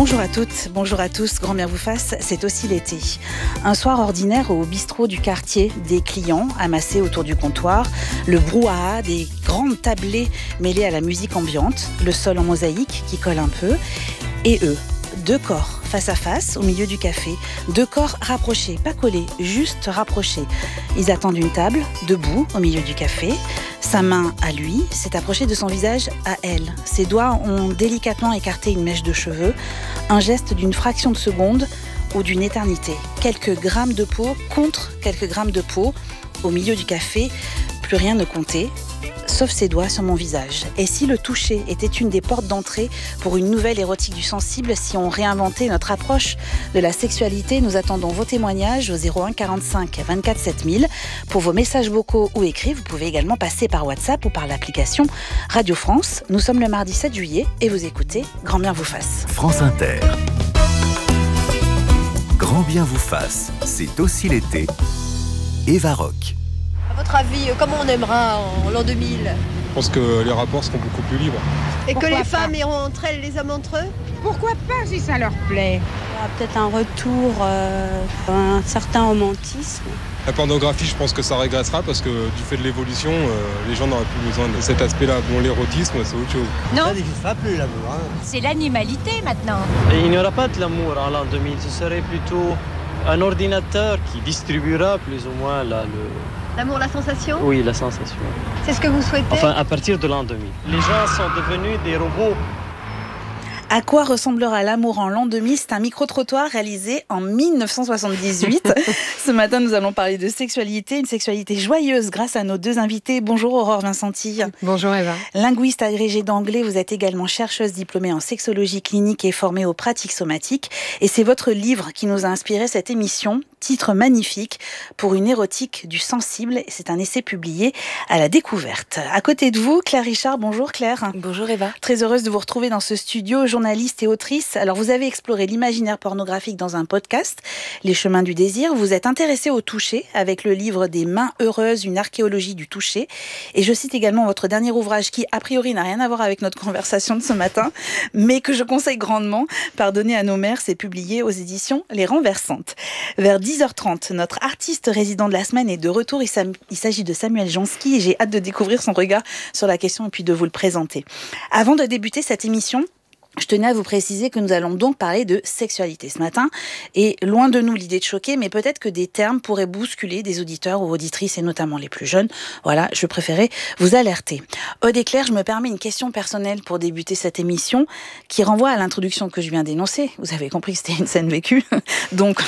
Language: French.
Bonjour à toutes, bonjour à tous, grand bien vous fasse, c'est aussi l'été. Un soir ordinaire au bistrot du quartier, des clients amassés autour du comptoir, le brouhaha des grandes tablées mêlées à la musique ambiante, le sol en mosaïque qui colle un peu, et eux, deux corps face à face au milieu du café, deux corps rapprochés, pas collés, juste rapprochés. Ils attendent une table, debout au milieu du café. Sa main à lui s'est approchée de son visage à elle. Ses doigts ont délicatement écarté une mèche de cheveux, un geste d'une fraction de seconde ou d'une éternité. Quelques grammes de peau contre quelques grammes de peau au milieu du café, plus rien ne comptait. Sauf ses doigts sur mon visage. Et si le toucher était une des portes d'entrée pour une nouvelle érotique du sensible, si on réinventait notre approche de la sexualité, nous attendons vos témoignages au 01 45 24 7000. Pour vos messages vocaux ou écrits, vous pouvez également passer par WhatsApp ou par l'application Radio France. Nous sommes le mardi 7 juillet et vous écoutez Grand bien vous fasse. France Inter. Grand bien vous fasse, c'est aussi l'été. Eva Rock. À votre avis, comment on aimera en l'an 2000 Je pense que les rapports seront beaucoup plus libres. Et Pourquoi que les pas femmes iront entre elles, les hommes entre eux? Pourquoi pas si ça leur plaît? Il y aura peut-être un retour, un certain romantisme. La pornographie, je pense que ça régressera parce que du fait de l'évolution, les gens n'auraient plus besoin de cet aspect-là. Bon, l'érotisme, c'est autre chose. Non, Ça n'existera plus l'amour. c'est l'animalité maintenant. Et il n'y aura pas de l'amour en l'an 2000, ce serait plutôt un ordinateur qui distribuera plus ou moins L'amour, la sensation? oui, la sensation. C'est ce que vous souhaitez? Enfin, à partir de l'an 2000. Les gens sont devenus des robots. À quoi ressemblera l'amour en l'an 2000? C'est un micro-trottoir réalisé en 1978. Ce matin, nous allons parler de sexualité, une sexualité joyeuse grâce à nos deux invités. Bonjour Aurore Vincenti. Bonjour Eva. Linguiste agrégée d'anglais, vous êtes également chercheuse diplômée en sexologie clinique et formée aux pratiques somatiques. Et c'est votre livre qui nous a inspiré cette émission, titre magnifique, pour une érotique du sensible. C'est un essai publié à La Découverte. À côté de vous, Claire Richard. Bonjour Claire. Bonjour Eva. Très heureuse de vous retrouver dans ce studio, journaliste et autrice. Alors vous avez exploré l'imaginaire pornographique dans un podcast, Les chemins du désir. Vous êtes intéressée au toucher avec le livre Des mains heureuses, une archéologie du toucher. Et je cite également votre dernier ouvrage qui, a priori, n'a rien à voir avec notre conversation de ce matin, mais que je conseille grandement. Pardonnez à nos mères, c'est publié aux éditions Les Renversantes. Vers 10h30, notre artiste résident de la semaine est de retour. Il s'agit de Samuel Jansky et j'ai hâte de découvrir son regard sur la question et puis de vous le présenter. Avant de débuter cette émission, je tenais à vous préciser que nous allons donc parler de sexualité ce matin. Et loin de nous l'idée de choquer, mais peut-être que des termes pourraient bousculer des auditeurs ou auditrices, et notamment les plus jeunes. Voilà, je préférais vous alerter. Aude et Claire, je me permets une question personnelle pour débuter cette émission, qui renvoie à l'introduction que je viens d'énoncer. Vous avez compris que c'était une scène vécue. Donc,